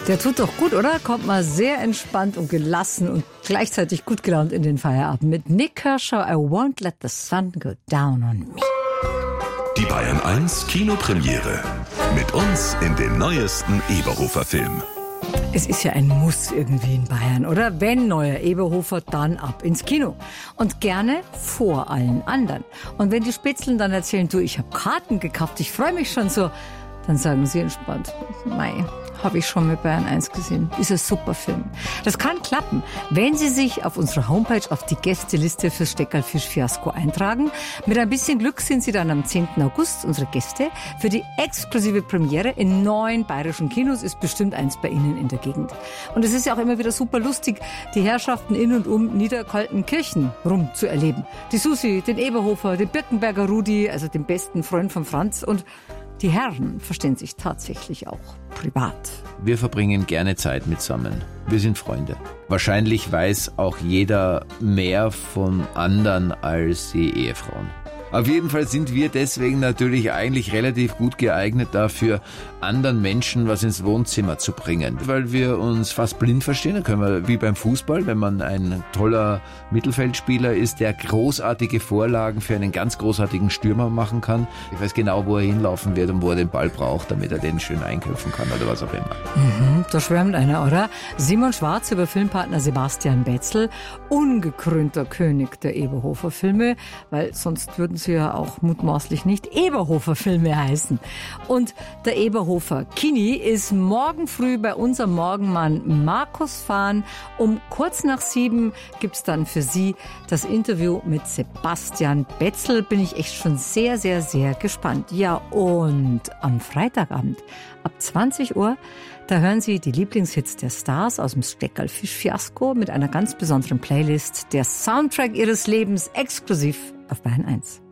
Der tut doch gut, oder? Kommt mal sehr entspannt und gelassen und gleichzeitig gut gelaunt in den Feierabend mit Nik Kershaw, I Won't Let the Sun Go Down on Me. Die Bayern 1 Kinopremiere. Mit uns in den neuesten Eberhofer-Film. Es ist ja ein Muss irgendwie in Bayern, oder? Wenn neuer Eberhofer, dann ab ins Kino. Und gerne vor allen anderen. Und wenn die Spätzeln dann erzählen, du, ich habe Karten gekauft, ich freue mich schon so, dann sagen sie entspannt, mei, habe ich schon mit Bayern 1 gesehen. Ist ein super Film. Das kann klappen, wenn Sie sich auf unserer Homepage auf die Gästeliste fürs Steckerlfisch-Fiasko eintragen. Mit ein bisschen Glück sind Sie dann am 10. August unsere Gäste für die exklusive Premiere in 9 bayerischen Kinos. Ist bestimmt eins bei Ihnen in der Gegend. Und es ist ja auch immer wieder super lustig, die Herrschaften in und um Niederkaltenkirchen rum zu erleben. Die Susi, den Eberhofer, den Birkenberger Rudi, also den besten Freund von Franz, und die Herren verstehen sich tatsächlich auch privat. Wir verbringen gerne Zeit mitsammen. Wir sind Freunde. Wahrscheinlich weiß auch jeder mehr von anderen als die Ehefrauen. Auf jeden Fall sind wir deswegen natürlich eigentlich relativ gut geeignet dafür, anderen Menschen was ins Wohnzimmer zu bringen. Weil wir uns fast blind verstehen. Da können wir, wie beim Fußball, wenn man ein toller Mittelfeldspieler ist, der großartige Vorlagen für einen ganz großartigen Stürmer machen kann. Ich weiß genau, wo er hinlaufen wird und wo er den Ball braucht, damit er den schön einköpfen kann oder was auch immer. Da schwärmt einer, oder? Simon Schwarz über Filmpartner Sebastian Betzel, ungekrönter König der Eberhofer-Filme, weil sonst würden sie ja auch mutmaßlich nicht Eberhofer-Filme heißen. Und der Eberhofer Kini ist morgen früh bei unserem Morgenmann Markus Fahn. Um kurz nach 7 gibt's dann für Sie das Interview mit Sebastian Betzel. Bin ich echt schon sehr, sehr, sehr gespannt. Ja, und am Freitagabend ab 20 Uhr, da hören Sie die Lieblingshits der Stars aus dem Steckerlfisch-Fiasko mit einer ganz besonderen Playlist. Der Soundtrack Ihres Lebens exklusiv auf Bayern 1.